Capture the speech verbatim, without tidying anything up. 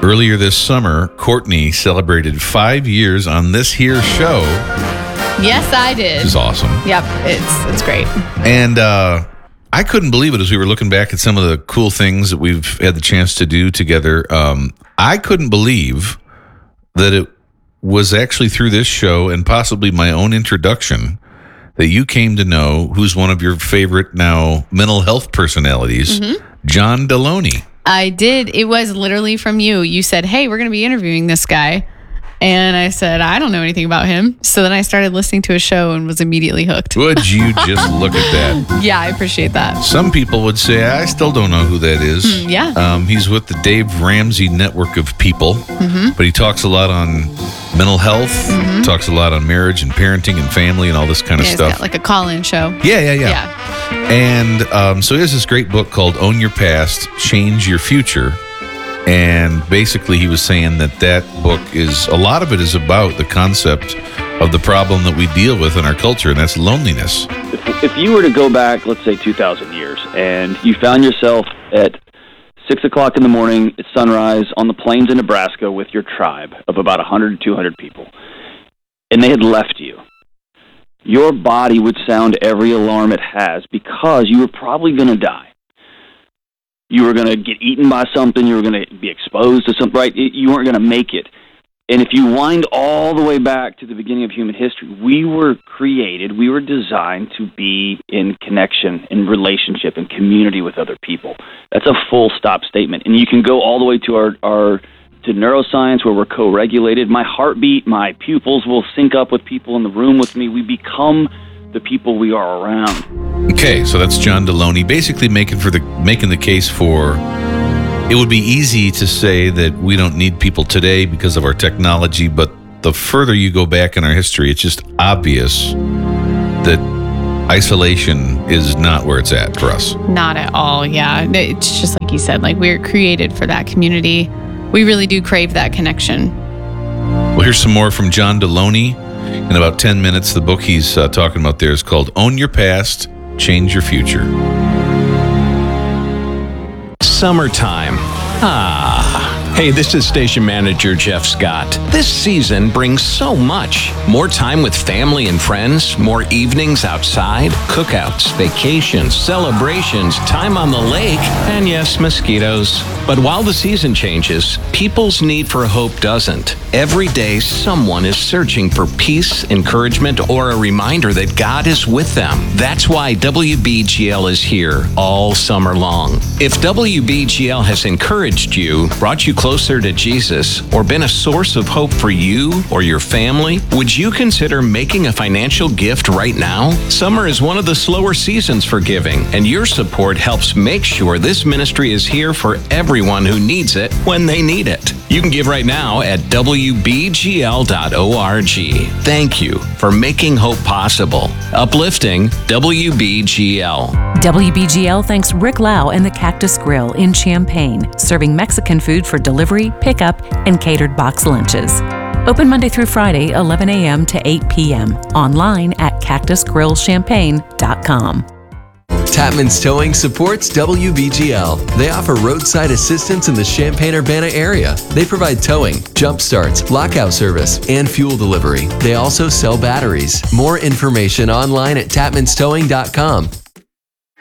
Earlier this summer, Courtney celebrated five years on this here show. Yes, I did. Which is awesome. Yep, it's it's great. And uh, I couldn't believe it as we were looking back at some of the cool things that we've had the chance to do together. Um, I couldn't believe that it was actually through this show and possibly my own introduction that you came to know who's one of your favorite now mental health personalities, mm-hmm. John Deloney. I did. It was literally from you. You said, hey, we're going to be interviewing this guy. And I said, I don't know anything about him. So then I started listening to his show and was immediately hooked. Would you just look at that? Yeah, I appreciate that. Some people would say, I still don't know who that is. Mm, yeah. Um, he's with the Dave Ramsey network of people, mm-hmm. but he talks a lot on mental health, mm-hmm. talks a lot on marriage and parenting and family and all this kind of yeah, stuff. He's got like a call-in show. Yeah, yeah, yeah. Yeah. And um, so he has this great book called Own Your Past, Change Your Future. And basically he was saying that that book is, a lot of it is about the concept of the problem that we deal with in our culture, and that's loneliness. If, if you were to go back, let's say two thousand years, and you found yourself at six o'clock in the morning at sunrise on the plains of Nebraska with your tribe of about one hundred to two hundred people, and they had left you, your body would sound every alarm it has because you were probably going to die. You were going to get eaten by something. You were going to be exposed to something, right? You weren't going to make it. And if you wind all the way back to the beginning of human history, we were created, we were designed to be in connection, in relationship, in community with other people. That's a full stop statement. And you can go all the way to our, our to neuroscience where we're co-regulated. My heartbeat, my pupils will sync up with people in the room with me. We become the people we are around. Okay, so that's John Deloney basically making for the making the case for it would be easy to say that we don't need people today because of our technology, but the further you go back in our history, it's just obvious that isolation is not where it's at for us. Not at all, yeah. It's just like you said, like we're created for that community. We really do crave that connection. Well, here's some more from John Deloney. In about ten minutes, the book he's uh, talking about there is called Own Your Past, Change Your Future. Summertime. Ah. Hey, this is station manager Jeff Scott. This season brings so much. More time with family and friends, more evenings outside, cookouts, vacations, celebrations, time on the lake, and yes, mosquitoes. But while the season changes, people's need for hope doesn't. Every day, someone is searching for peace, encouragement, or a reminder that God is with them. That's why W B G L is here all summer long. If W B G L has encouraged you, brought you closer to Jesus, or been a source of hope for you or your family, would you consider making a financial gift right now? Summer is one of the slower seasons for giving, and your support helps make sure this ministry is here for everyone who needs it when they need it. You can give right now at W B G L dot org. Thank you for making hope possible. Uplifting W B G L. W B G L thanks Rick Lau and the Cactus Grill in Champaign, serving Mexican food for delivery, pickup, and catered box lunches. Open Monday through Friday, eleven a.m. to eight p.m. Online at cactus grill champaign dot com. Tapman's Towing supports W B G L. They offer roadside assistance in the Champaign-Urbana area. They provide towing, jump starts, lockout service, and fuel delivery. They also sell batteries. More information online at tapmans towing dot com.